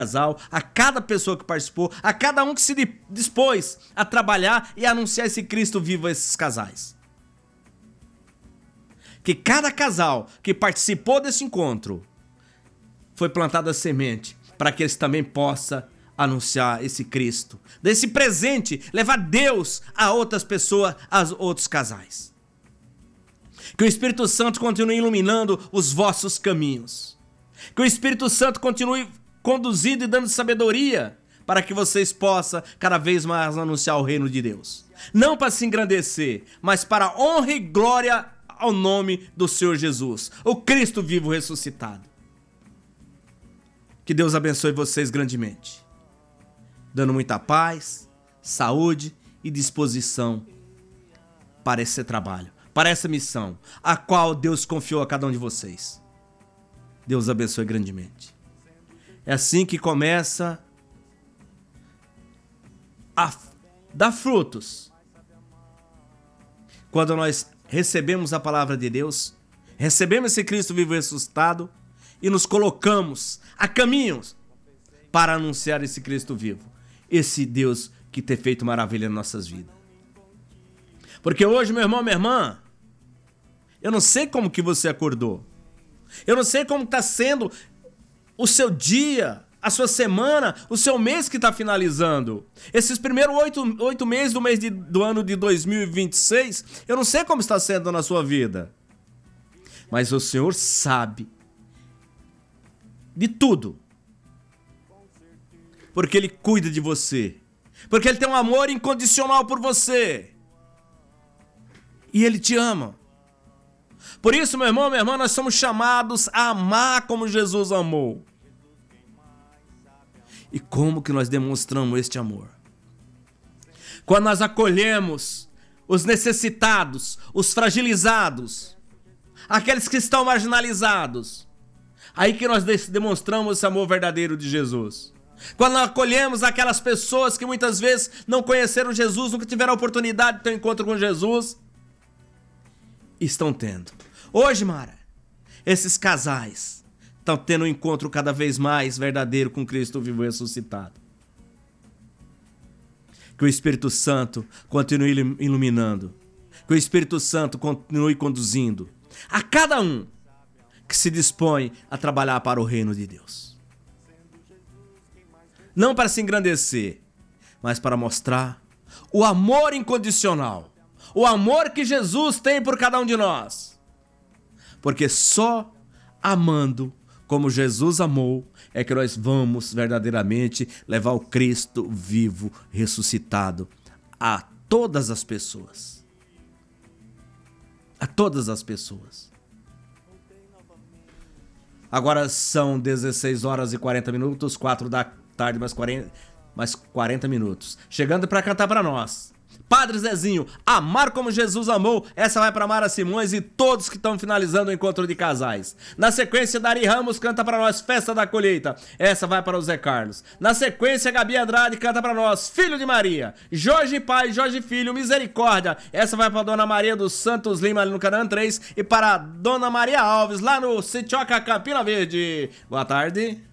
casal, a cada pessoa que participou, a cada um que se dispôs a trabalhar e a anunciar esse Cristo vivo a esses casais. Que cada casal que participou desse encontro foi plantada a semente para que eles também possam anunciar esse Cristo, desse presente, levar Deus a outras pessoas, a outros casais. Que o Espírito Santo continue iluminando os vossos caminhos. Que o Espírito Santo continue conduzindo e dando sabedoria para que vocês possam cada vez mais anunciar o reino de Deus. Não para se engrandecer, mas para honra e glória ao nome do Senhor Jesus, o Cristo vivo ressuscitado. Que Deus abençoe vocês grandemente, dando muita paz, saúde e disposição para esse trabalho, para essa missão, a qual Deus confiou a cada um de vocês. Deus abençoe grandemente. É assim que começa a dar frutos. Quando nós recebemos a palavra de Deus, recebemos esse Cristo vivo ressuscitado e nos colocamos a caminhos para anunciar esse Cristo vivo, esse Deus que tem feito maravilha em nossas vidas. Porque hoje, meu irmão, minha irmã, eu não sei como que você acordou, eu não sei como está sendo o seu dia, a sua semana, o seu mês que está finalizando. Esses primeiros 8 meses do ano de 2026, eu não sei como está sendo na sua vida. Mas o Senhor sabe de tudo. Porque Ele cuida de você. Porque Ele tem um amor incondicional por você. E Ele te ama. Por isso, meu irmão, minha irmã, nós somos chamados a amar como Jesus amou. E como que nós demonstramos este amor? Quando nós acolhemos os necessitados, os fragilizados, aqueles que estão marginalizados, aí que nós demonstramos esse amor verdadeiro de Jesus. Quando nós acolhemos aquelas pessoas que muitas vezes não conheceram Jesus, nunca tiveram a oportunidade de ter um encontro com Jesus, estão tendo. Hoje, Mara, esses casais estão tendo um encontro cada vez mais verdadeiro com Cristo vivo e ressuscitado. Que o Espírito Santo continue iluminando. Que o Espírito Santo continue conduzindo a cada um que se dispõe a trabalhar para o reino de Deus. Não para se engrandecer, mas para mostrar o amor incondicional. O amor que Jesus tem por cada um de nós. Porque só amando como Jesus amou é que nós vamos verdadeiramente levar o Cristo vivo, ressuscitado a todas as pessoas. A todas as pessoas. Agora são 16 horas e 40 minutos, 4 da tarde, mais 40 minutos. Chegando para cantar para nós. Padre Zezinho, amar como Jesus amou. Essa vai para Mara Simões e todos que estão finalizando o encontro de casais. Na sequência, Dari Ramos canta para nós Festa da Colheita. Essa vai para o Zé Carlos. Na sequência, Gabi Andrade canta para nós Filho de Maria. Jorge Pai, Jorge Filho, Misericórdia. Essa vai para Dona Maria dos Santos Lima ali no Canaã 3 e para Dona Maria Alves lá no Sitioca Campina Verde. Boa tarde.